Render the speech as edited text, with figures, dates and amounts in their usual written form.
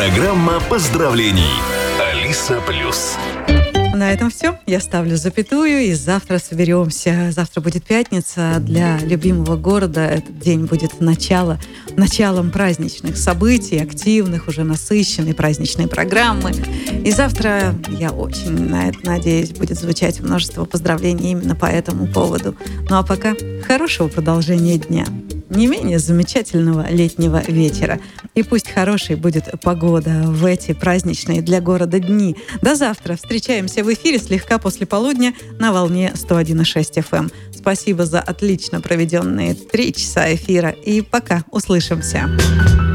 Программа поздравлений. Алиса Плюс. На этом все. Я ставлю запятую, и завтра соберемся. Завтра будет пятница. Для любимого города этот день будет началом праздничных событий, активных, уже насыщенной праздничной программы. И завтра, я очень на это надеюсь, будет звучать множество поздравлений именно по этому поводу. Ну а пока хорошего продолжения дня. Не менее замечательного летнего вечера. И пусть хорошей будет погода в эти праздничные для города дни. До завтра. Встречаемся в эфире слегка после полудня на волне 101,6 FM. Спасибо за отлично проведенные 3 часа эфира. И пока. Услышимся.